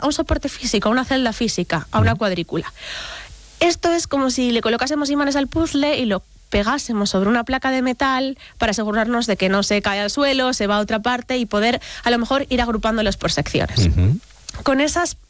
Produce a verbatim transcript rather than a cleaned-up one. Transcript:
a un soporte físico, a una celda física, a una cuadrícula. Esto es como si le colocásemos imanes al puzzle y lo pegásemos sobre una placa de metal para asegurarnos de que no se cae al suelo, se va a otra parte y poder a lo mejor ir agrupándolos por secciones. Uh-huh. Con esas